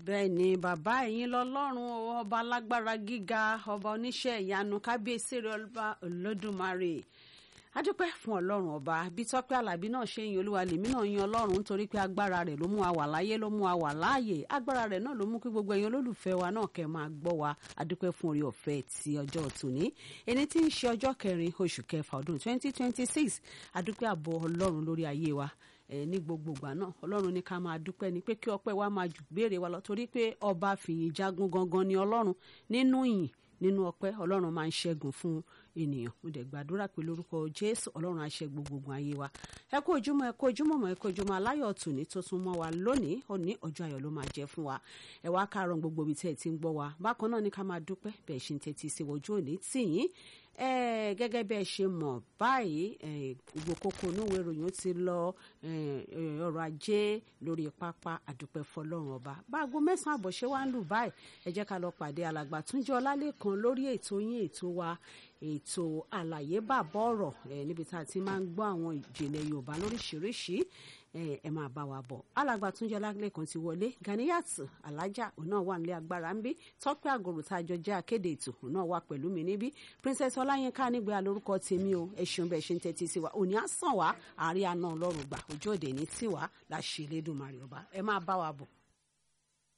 bẹ́ẹ̀ ni bàbá ẹ̀yin lọ́lọ́run ọba alágbára gíga ọba oníṣẹ́ ìyanu kábíyèsí rẹ̀ ọba olódùmarè adúpẹ́ fún ọlọ́run ọba bí Tọ́pẹ́ Àlàbí náà ṣe yin olúwa lèmi náà yin ọlọ́run nítorí pé agbára rẹ̀ ló mú wa wà láyé ló mú wa wà láàyè agbára rẹ̀ náà ló mú kí gbogbo ẹ̀yin olólùfẹ́ wa náà kẹ́ máa gbọ́ wa adúpẹ́ fún orí ọ̀fẹ́ ti ọjọ́ tòní ẹni tí ń ṣe ọjọ́ kẹrin oṣù kẹfà ọdún 2026 adúpẹ́ àbọ̀ ọlọ́run lórí ayé wa ní gbogbo ìgbà náà ọlọ́run ní ká máa dúpẹ́ ni pé kí ọpẹ́ wa máa jù béèrè wa lọ torí pé ọba fìyìn jagun gangan ni ọlọ́run nínú ìyìn nínú ọpẹ́ ọlọ́run máa ń ṣẹ́gun fún ènìyàn mo dẹ̀ gbàdúrà pé lórúkọ Jésù ọlọ́run á ṣẹ́ gbogbo ayé wa ẹ kú ojúmọ́ ẹ kú ojúmọ́ mọ́ ẹ kú ojúmọ́ aláyọ̀ tòní tó tún mọ́ wa lónìí òní ọjọ́ ayọ̀ ló máa jẹ́ fún wa ẹ wá kárọ̀ gbogbo ibi tí ẹ ti ń gbọ́ wa bákan náà ní ká máa dúpẹ́ bẹ́ẹ̀ ṣe ń tẹ́tí sí ojú òní tì yín gẹ́gẹ́ bẹ́ẹ̀ ṣe mọ̀ báyìí gbogbo kókó onúwèé ìròyìn ó ti lọ ọrọ̀ ajé lórí pápá àdúpẹ́ fọlọ́run ọba báago 9:00 àbọ̀ ṣé wá ń lù báyìí ẹ jẹ́ ká lọ pàdé alàgbà Túnjí Ọlálékan lórí ètò yín ètò wa ètò àlàyé bàbá ọ̀rọ̀ níbi tá a ti máa ń gbọ́ àwọn ìjìnlẹ̀ Yorùbá lóríṣiríṣi ẹ máa bá wa bọ̀ alàgbà Túnjí Ọlálékan ti wọlé Ganiyat Alájà òun náà wà nílé agbára ń bí Tọ́pẹ́ Àgòrò tá a jọ jẹ́ akéde ètò òun náà wà pẹ̀lú mi níbí Princess Ọláyínká nígbà lórúkọ tèmi o ẹ ṣeun bẹ́ẹ̀ ṣe ń tẹ́tí sí wa òní á sàn wá àárí àná Ọlọ́run gbà ojú òde ní tiwa láṣẹ Elédùmarè ọba ẹ máa bá wa bọ̀.